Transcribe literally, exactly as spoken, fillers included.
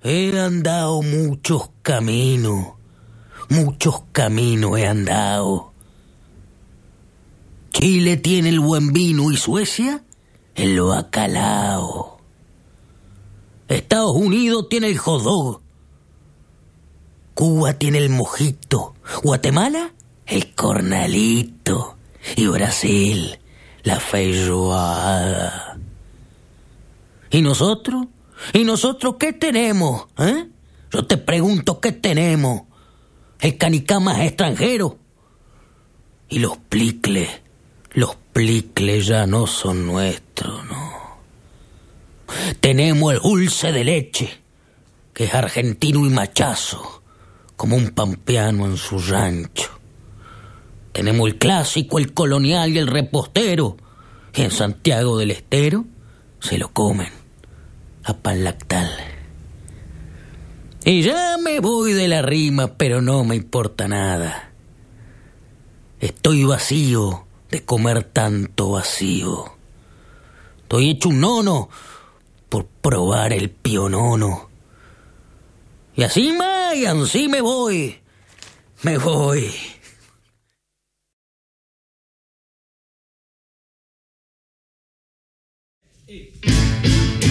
He andado muchos caminos, muchos caminos he andado. Chile tiene el buen vino y Suecia el bacalao. Estados Unidos tiene el hot dog. Cuba tiene el mojito. Guatemala, el cornalito. Y Brasil, la feijoada. ¿Y nosotros? ¿Y nosotros qué tenemos? ¿Eh? Yo te pregunto, ¿qué tenemos? El canicama es extranjero. Y los plicles, los plicles ya no son nuestros, ¿no? Tenemos el dulce de leche, que es argentino y machazo, como un pampeano en su rancho. Tenemos el clásico, el colonial y el repostero, y en Santiago del Estero se lo comen a pan lactal. Y ya me voy de la rima, pero no me importa nada. Estoy vacío de comer tanto vacío. Estoy hecho un nono por probar el pionono. Y así más, y así me voy, me voy. Hey.